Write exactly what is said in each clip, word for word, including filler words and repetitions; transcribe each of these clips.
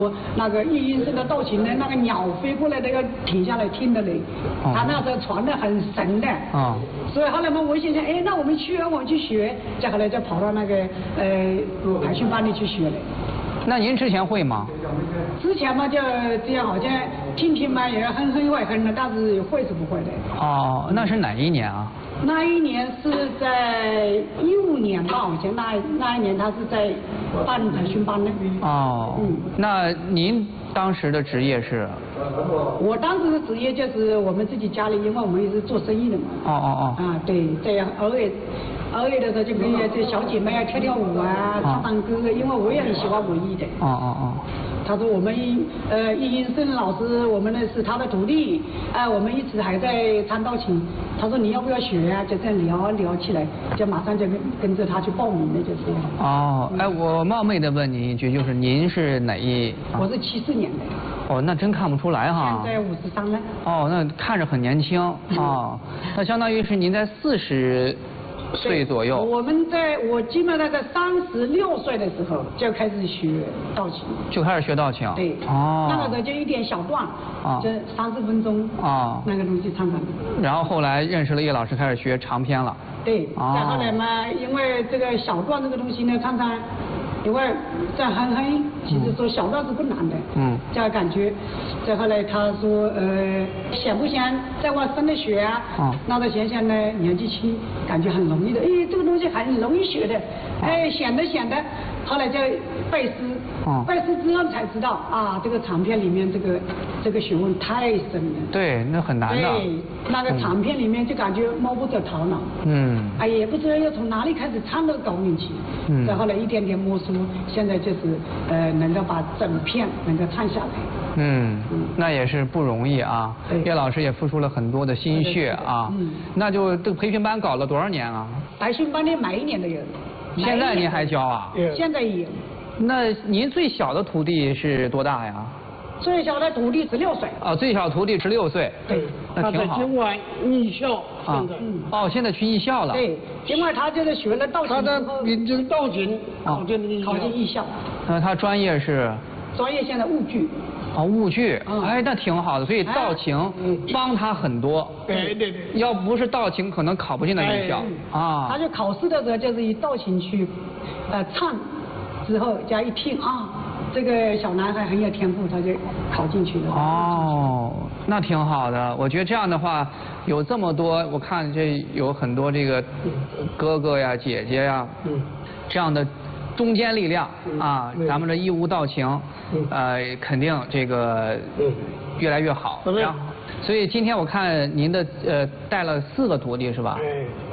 我那个夜莺声的道情呢，那个鸟飞过来都要停下来听的嘞，哦、他那时候传的很神的，啊、哦，所以后来嘛，我心想，哎，那我们去啊，我们去学，再后来就跑到那个呃培训班里去学了。 那您之前会吗？ 之前嘛，就这样，好像听听嘛，也哼哼会哼的，但是会是不会的。 哦，那是哪一年啊？ 那一年是在一五年吧，好像那那一年他是在办培训班的。 哦，嗯，那您当时的职业是？ 我当时的职业就是我们自己家里，因为我们也是做生意的嘛。 哦哦哦。 啊，对，这样偶尔偶尔的时候就跟这小姐妹啊跳跳舞啊，唱唱歌，因为我也很喜欢文艺的。 哦哦哦。 他说我们呃叶英胜老师，我们呢是他的徒弟，哎、呃，我们一直还在弹道琴。他说你要不要学啊？就这样聊聊起来，就马上就跟跟着他去报名了，就这样。 哦，哎，我冒昧的问您一句，就是您是哪一？ 啊、我是七四年的。 哦，那真看不出来哈。 现在五十三了。 哦，那看着很年轻哦，那相当于是您在四十岁左右。 我们在我基本上在三十六岁的时候就开始学道琴。 就开始学道琴。 对。 哦。 那个时候就一点小段，哦，就三十分钟。哦。那个东西唱唱。 然后后来认识了叶老师，开始学长篇了。 对。哦。再后来嘛，因为这个小段这个东西呢，常常。因为在哼哼，其实说小段是不难的，嗯，这样感觉。再后来他说，呃，想不想再往深的学啊？哦，那他想想呢，年纪轻，感觉很容易的，哎，这个东西很容易学的，哎，想着想着，后来就背诗，哦，背诗之后才知道啊，这个长篇里面这个这个学问太深了。 对，那很难的。 对，那个长篇里面就感觉摸不着头脑。嗯。哎，也不知道要从哪里开始唱都搞不进去。嗯。再后来一点点摸索。现在就是呃，能够把整片能够唱下来。嗯， 嗯那也是不容易啊。叶老师也付出了很多的心血啊。嗯。那就这个培训班搞了多少年啊？ 培训班的每一年都有。 现在您还教啊？ 现在也有。 那您最小的徒弟是多大呀？ 最小的徒弟十六岁。 哦，最小徒弟十六岁。 对。 那挺好。 他在今晚艺校。 啊。哦，现在去艺校了。 对，因为他就是学了道琴。 他的你这个道琴考进艺考进艺校。 那他专业是？ 专业现在务剧。 哦，务剧。嗯。哎，那挺好的，所以道琴帮他很多。 对对对。 要不是道琴，可能考不进那艺校。啊。 他就考试的时候就是以道琴去，呃，唱，之后加一听啊。这个小男孩很有天赋，他就考进去了。 哦，那挺好的。我觉得这样的话，有这么多，我看这有很多这个哥哥呀、姐姐呀，这样的中坚力量啊，咱们这义乌道情，呃，肯定这个越来越好。然后，所以今天我看您的呃带了四个徒弟是吧？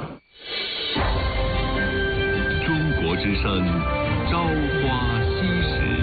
中国之声，朝花夕拾。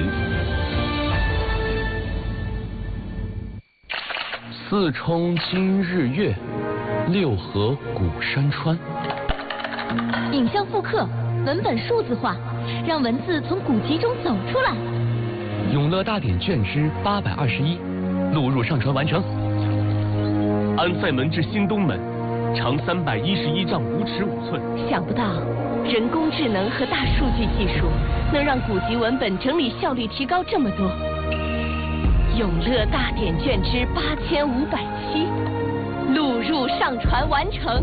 四冲今日月，六合古山川。 影像复刻，文本数字化，让文字从古籍中走出来。 永乐大典卷之八百二十一，录入上传完成。安塞门至新东门，长三百一十一丈五尺五寸。 想不到，人工智能和大数据技术能让古籍文本整理效率提高这么多。永乐大典卷之八千五百七，录入上传完成。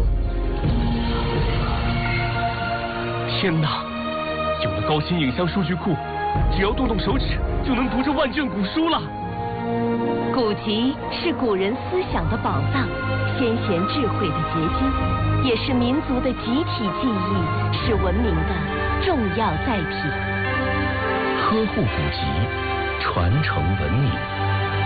天哪！有了高新影像数据库，只要动动手指就能读这万卷古书了。 古籍是古人思想的宝藏，先贤智慧的结晶，也是民族的集体记忆，是文明的重要载体。 呵护古籍，传承文明。